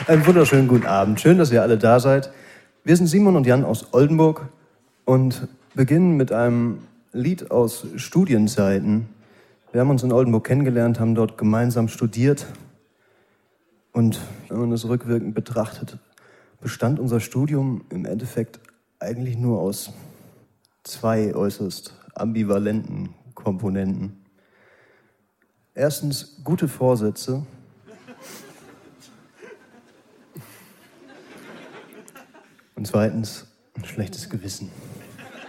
Einen wunderschönen guten Abend. Schön, dass ihr alle da seid. Wir sind Simon und Jan aus Oldenburg und beginnen mit einem Lied aus Studienzeiten. Wir haben uns in Oldenburg kennengelernt, haben dort gemeinsam studiert. Und wenn man das rückwirkend betrachtet, bestand unser Studium im Endeffekt eigentlich nur aus zwei äußerst ambivalenten Komponenten. Erstens gute Vorsätze. Und zweitens ein schlechtes Gewissen.